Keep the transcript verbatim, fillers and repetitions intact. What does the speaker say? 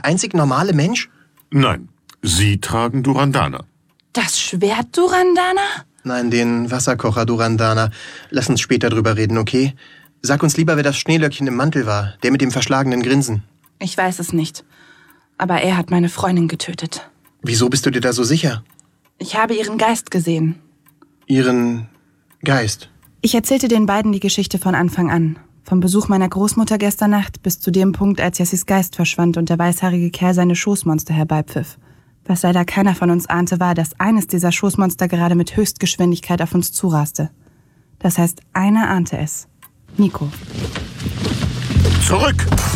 der einzig normale Mensch? Nein, Sie tragen Durandana. Das Schwert Durandana? Nein, den Wasserkocher Durandana. Lass uns später drüber reden, okay? Sag uns lieber, wer das Schneelöckchen im Mantel war, der mit dem verschlagenen Grinsen. Ich weiß es nicht. Aber er hat meine Freundin getötet. Wieso bist du dir da so sicher? Ich habe ihren Geist gesehen. Ihren Geist? Ich erzählte den beiden die Geschichte von Anfang an. Vom Besuch meiner Großmutter gestern Nacht bis zu dem Punkt, als Jessis Geist verschwand und der weißhaarige Kerl seine Schoßmonster herbeipfiff. Was leider keiner von uns ahnte, war, dass eines dieser Schoßmonster gerade mit Höchstgeschwindigkeit auf uns zuraste. Das heißt, einer ahnte es. Nico. Zurück!